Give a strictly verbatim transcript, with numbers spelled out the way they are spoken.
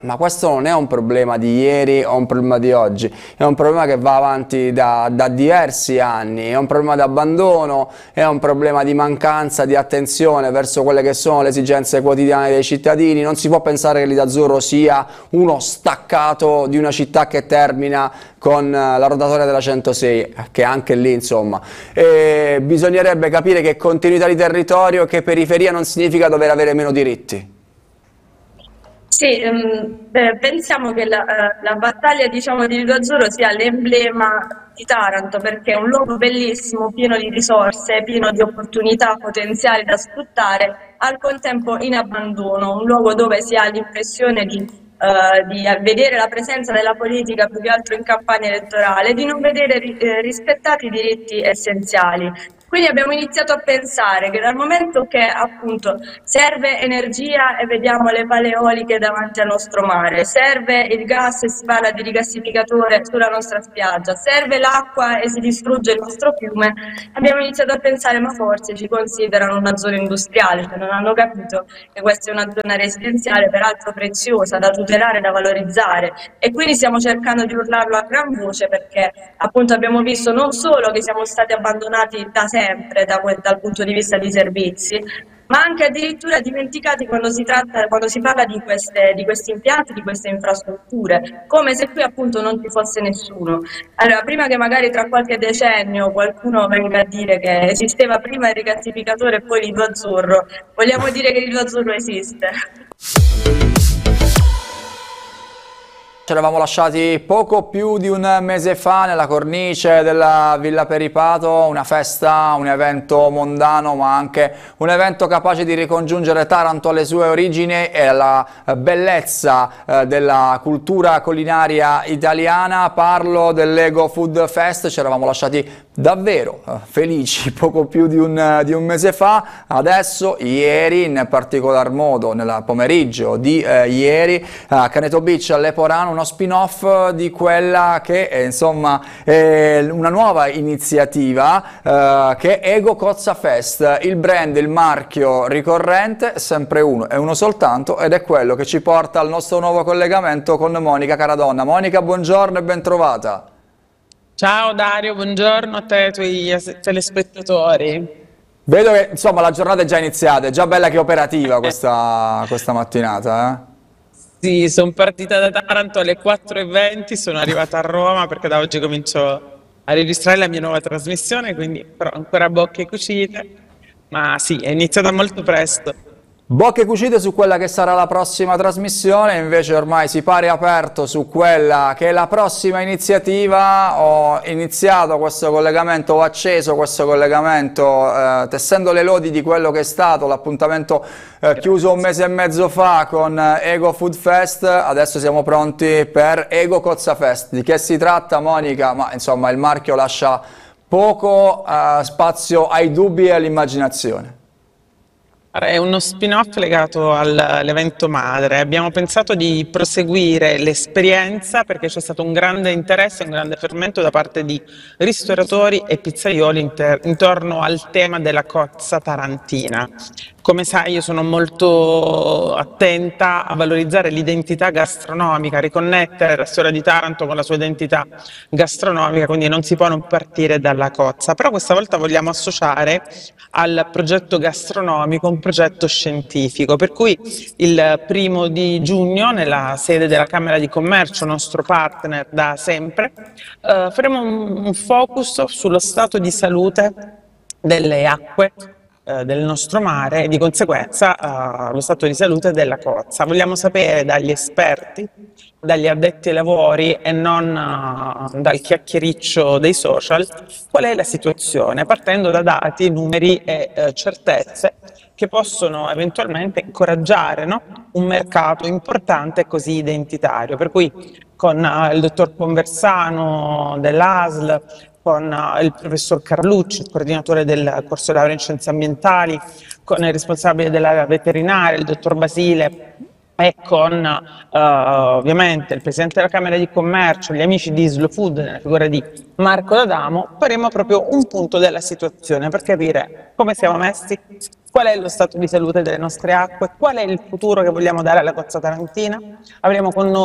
Ma questo non è un problema di ieri o un problema di oggi, è un problema che va avanti da, da diversi anni, è un problema di abbandono, è un problema di mancanza di attenzione verso quelle che sono le esigenze quotidiane dei cittadini. Non si può pensare che l'Idazzurro sia uno staccato di una città che termina con la rotatoria della centosei, che anche lì insomma. E bisognerebbe capire che continuità di territorio, che periferia non significa dover avere meno diritti. Sì, ehm, beh, pensiamo che la, eh, la battaglia, diciamo, di Lido Azzurro sia l'emblema di Taranto, perché è un luogo bellissimo, pieno di risorse, pieno di opportunità potenziali da sfruttare, al contempo in abbandono, un luogo dove si ha l'impressione di, eh, di vedere la presenza della politica più che altro in campagna elettorale, di non vedere ri- eh, rispettati i diritti essenziali. Quindi abbiamo iniziato a pensare che dal momento che appunto serve energia e vediamo le pale eoliche davanti al nostro mare, serve il gas e si parla di rigassificatore sulla nostra spiaggia, serve l'acqua e si distrugge il nostro fiume, abbiamo iniziato a pensare ma forse ci considerano una zona industriale, cioè non hanno capito che questa è una zona residenziale peraltro preziosa da tutelare, da valorizzare e quindi stiamo cercando di urlarlo a gran voce perché appunto abbiamo visto non solo che siamo stati abbandonati da sempre da quel, dal punto di vista dei servizi, ma anche addirittura dimenticati quando si tratta, quando si parla di, queste, di questi impianti, di queste infrastrutture, come se qui appunto non ci fosse nessuno. Allora, prima che magari tra qualche decennio qualcuno venga a dire che esisteva prima il rigassificatore e poi l'Ido Azzurro, vogliamo dire che l'Ido Azzurro esiste. Ci eravamo lasciati poco più di un mese fa nella cornice della Villa Peripato, una festa, un evento mondano ma anche un evento capace di ricongiungere Taranto alle sue origini e alla bellezza eh, della cultura culinaria italiana. Parlo dell'Ego Food Fest, ci eravamo lasciati davvero eh, felici poco più di un, di un mese fa. Adesso, ieri, in particolar modo nel pomeriggio di eh, ieri, a Caneto Beach a Leporano, uno spin-off di quella che è insomma è una nuova iniziativa eh, che è Ego Cozza Fest. Il brand, il marchio ricorrente, sempre uno e uno soltanto, ed è quello che ci porta al nostro nuovo collegamento con Monica Caradonna. Monica, buongiorno e ben trovata. Ciao Dario, buongiorno a te e ai tuoi telespettatori. Vedo che insomma la giornata è già iniziata, è già bella che operativa questa, questa mattinata, eh? Sì, sono partita da Taranto alle quattro e venti, sono arrivata a Roma perché da oggi comincio a registrare la mia nuova trasmissione, quindi però ancora bocche cucite, ma sì, è iniziata molto presto. Bocche cucite su quella che sarà la prossima trasmissione, invece ormai si pare aperto su quella che è la prossima iniziativa. Ho iniziato questo collegamento, ho acceso questo collegamento eh, tessendo le lodi di quello che è stato l'appuntamento eh, chiuso un mese e mezzo fa con Ego Food Fest. Adesso siamo pronti per Ego Cozza Fest. Di che si tratta, Monica? Ma insomma il marchio lascia poco eh, spazio ai dubbi e all'immaginazione. È uno spin-off legato al- all'evento madre. Abbiamo pensato di proseguire l'esperienza perché c'è stato un grande interesse, un grande fermento da parte di ristoratori e pizzaioli inter- intorno al tema della cozza tarantina. Come sai, io sono molto attenta a valorizzare l'identità gastronomica, a riconnettere la storia di Taranto con la sua identità gastronomica, quindi non si può non partire dalla cozza. Però questa volta vogliamo associare al progetto gastronomico un progetto scientifico, per cui il primo di giugno nella sede della Camera di Commercio, nostro partner da sempre, eh, faremo un, un focus sullo stato di salute delle acque eh, del nostro mare e di conseguenza eh, lo stato di salute della cozza. Vogliamo sapere dagli esperti, dagli addetti ai lavori e non uh, dal chiacchiericcio dei social qual è la situazione, partendo da dati, numeri e uh, certezze che possono eventualmente incoraggiare, no? Un mercato importante e così identitario. Per cui con uh, il dottor Conversano dell'A S L, con uh, il professor Carlucci, il coordinatore del corso laurea in scienze ambientali, con il responsabile della veterinaria, il dottor Basile, e con uh, ovviamente il Presidente della Camera di Commercio, gli amici di Slow Food, nella figura di Marco D'Adamo, faremo proprio un punto della situazione per capire come siamo messi qual è lo stato di salute delle nostre acque, qual è il futuro che vogliamo dare alla Costa Tarantina. Avremo con noi